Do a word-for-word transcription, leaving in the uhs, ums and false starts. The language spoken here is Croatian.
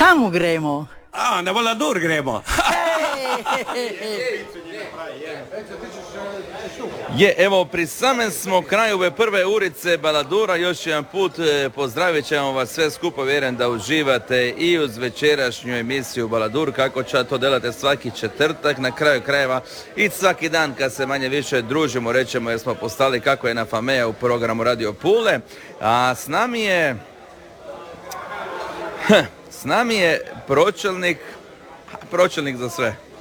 Kamo gremo? A, na Valadur gremo. Je, evo, pri samem smo kraju ove prve urice Baladura. Još jedan put e, pozdravit ćemo vas sve skupa, vjerujem da uživate i uz večerašnju emisiju Baladur, kako će to delate svaki četvrtak, na kraju krajeva i svaki dan kad se manje više družimo, rećemo, jer smo postali kako je na Fameja u programu Radio Pule. A s nami je s nami je pročelnik pročelnik za sve.